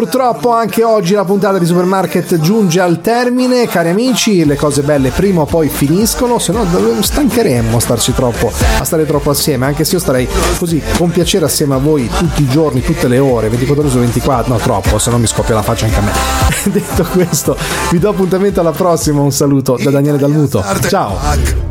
Purtroppo anche oggi la puntata di Supermarket giunge al termine, cari amici. Le cose belle prima o poi finiscono, se no stancheremmo a stare troppo assieme, anche se io starei così con piacere assieme a voi tutti i giorni, tutte le ore, 24 ore su 24, no troppo, se no mi scoppia la faccia anche a me. Detto questo, vi do appuntamento alla prossima, un saluto da Daniele Dalmuto, ciao.